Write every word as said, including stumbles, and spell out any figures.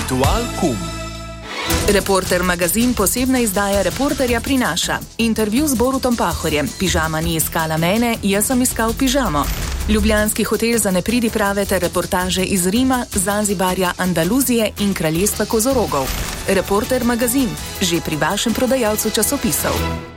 Ritual Kum. Reporter magazin posebna izdaja Reporterja prinaša. Intervju z Borutom Pahorjem. Pižama ni iskala mene, jaz sem iskal pižamo. Ljubljanski hotel za nepridiprave ter reportaže iz Rima, Zanzibarja, Andaluzije in kraljestva kozorogov. Reporter magazin, že pri vašem prodajalcu časopisov.